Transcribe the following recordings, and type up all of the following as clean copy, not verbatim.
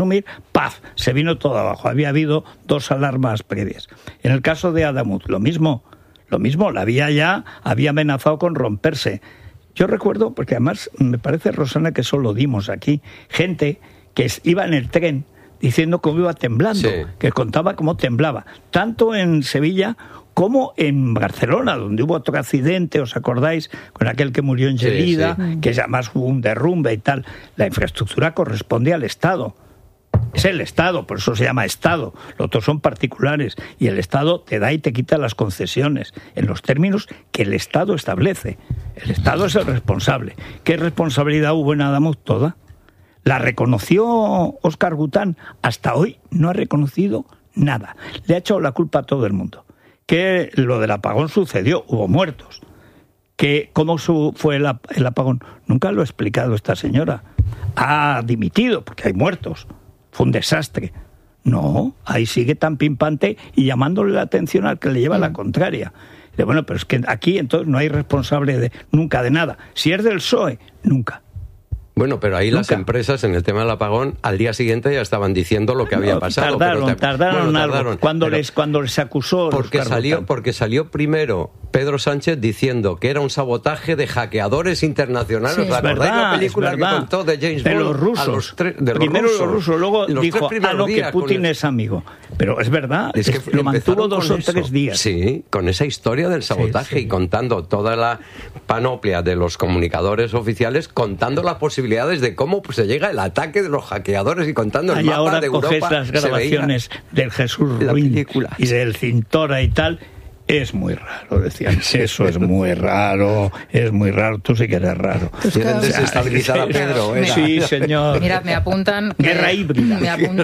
¡paf!, se vino todo abajo. Había habido 2 alarmas previas. En el caso de Adamut, lo mismo, la vía ya había amenazado con romperse. Yo recuerdo, porque además me parece, Rosana, que eso lo dimos aquí, gente que iba en el tren diciendo cómo iba temblando, sí, que contaba cómo temblaba, tanto en Sevilla como en Barcelona, donde hubo otro accidente, ¿os acordáis? Con aquel que murió en Gelida, sí, sí, que además hubo un derrumbe y tal. La infraestructura corresponde al Estado. Es el Estado, por eso se llama Estado. Los otros son particulares. Y el Estado te da y te quita las concesiones en los términos que el Estado establece. El Estado es el responsable. ¿Qué responsabilidad hubo en Adamut? Toda. La reconoció Óscar Gután. Hasta hoy no ha reconocido nada. Le ha echado la culpa a todo el mundo. Que lo del apagón sucedió, hubo muertos. Que ¿cómo fue el apagón? Nunca lo ha explicado esta señora. Ha dimitido porque hay muertos. Fue un desastre. No, ahí sigue tan pimpante y llamándole la atención al que le lleva la contraria. De, bueno, pero es que aquí entonces no hay responsable nunca de nada. Si es del PSOE, nunca. Bueno, pero ahí nunca. Las empresas en el tema del apagón al día siguiente ya estaban diciendo lo que había pasado. Tardaron algo. Cuando les acusó porque salió primero Pedro Sánchez diciendo que era un sabotaje de hackeadores internacionales. Sí, ¿recordáis la película que contó de James Bond? De los rusos. Primero los rusos, luego dijo, que Putin es amigo. Pero es verdad, es que lo mantuvo 2 o 3 días. Sí, con esa historia del sabotaje, sí. Y contando toda la panoplia de los comunicadores oficiales, contando las posibilidades de cómo se llega el ataque de los hackeadores y contando el mapa de Europa. Y ahora coges las grabaciones del Jesús Ruin y del Cintora y tal. Es muy raro, decían. Eso es muy raro, Tú sí que eres raro. Quieren desestabilizar a Pedro. Sí, señor. Mira, me apuntan... Guerra híbrida.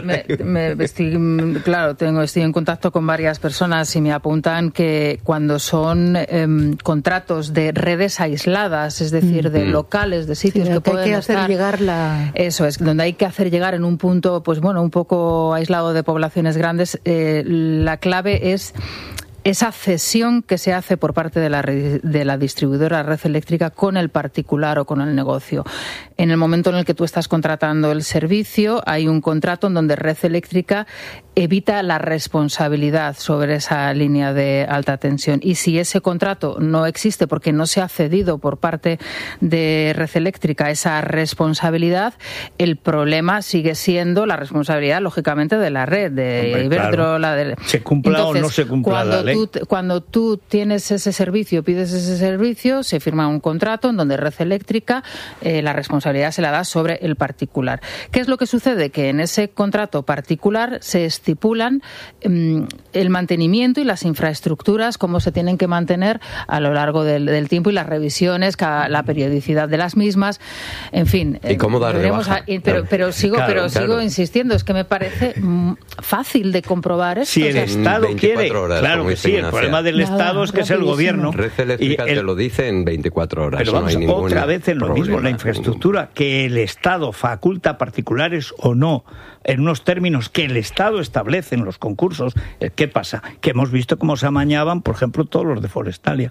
Estoy en contacto con varias personas y me apuntan que cuando son contratos de redes aisladas, es decir, de locales, de sitios que pueden hacer llegar Eso es, donde hay que hacer llegar en un punto, pues bueno, un poco aislado de poblaciones grandes, la clave es esa cesión que se hace por parte de la distribuidora Red Eléctrica con el particular o con el negocio. En el momento en el que tú estás contratando el servicio, hay un contrato en donde Red Eléctrica evita la responsabilidad sobre esa línea de alta tensión. Y si ese contrato no existe porque no se ha cedido por parte de Red Eléctrica esa responsabilidad, el problema sigue siendo la responsabilidad, lógicamente, de la red, de Iberdrola. Claro. Se cumpla o no se cumpla la ley. Cuando tú tienes ese servicio, pides ese servicio, se firma un contrato en donde Red Eléctrica la responsabilidad se la da sobre el particular. ¿Qué es lo que sucede? Que en ese contrato particular se estipulan el mantenimiento y las infraestructuras, cómo se tienen que mantener a lo largo del tiempo y las revisiones, la periodicidad de las mismas, en fin. ¿Y cómo dar de baja? Pero sigo insistiendo, es que me parece fácil de comprobar esto. Si el Estado quiere, claro que sí, el problema del Estado es que es el gobierno. Red Eléctrica te lo dice en 24 horas. Pero vamos, no otra vez en lo mismo, la infraestructura, que el Estado faculta a particulares o no, en unos términos que el Estado establece en los concursos. ¿Qué pasa? Que hemos visto cómo se amañaban, por ejemplo, todos los de Forestalia.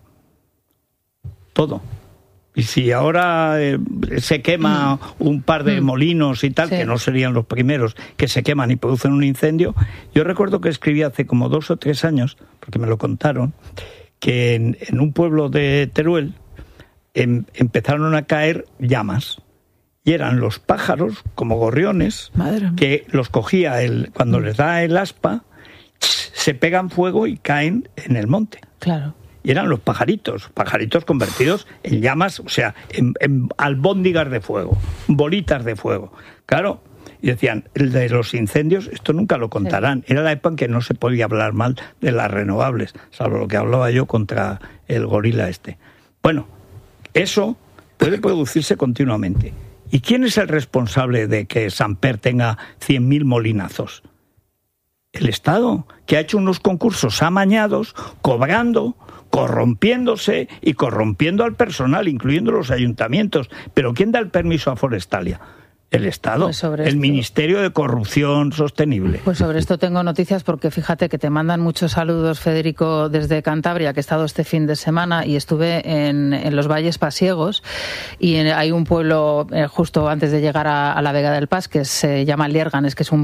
Todo. Y si ahora se quema un par de molinos y tal, sí, que no serían los primeros que se queman y producen un incendio. Yo recuerdo que escribí hace como 2 o 3 años, porque me lo contaron, que en un pueblo de Teruel empezaron a caer llamas. Y eran los pájaros, como gorriones, que los cogía cuando les da el aspa, se pegan fuego y caen en el monte. Claro. Y eran los pajaritos convertidos en llamas, o sea, en albóndigas de fuego, bolitas de fuego. Claro, y decían, el de los incendios, esto nunca lo contarán. Era la época en que no se podía hablar mal de las renovables, salvo lo que hablaba yo contra el gorila este. Bueno, eso puede producirse continuamente. ¿Y quién es el responsable de que Samper tenga 100.000 molinazos? El Estado, que ha hecho unos concursos amañados, cobrando, corrompiéndose y corrompiendo al personal, incluyendo los ayuntamientos. ¿Pero quién da el permiso a Forestalia? El Estado, Pues sobre el esto. Ministerio de Corrupción Sostenible. Pues sobre esto tengo noticias porque fíjate que te mandan muchos saludos, Federico, desde Cantabria, que he estado este fin de semana y estuve en los Valles Pasiegos y hay un pueblo justo antes de llegar a la Vega del Pas que se llama Lierganes, que es un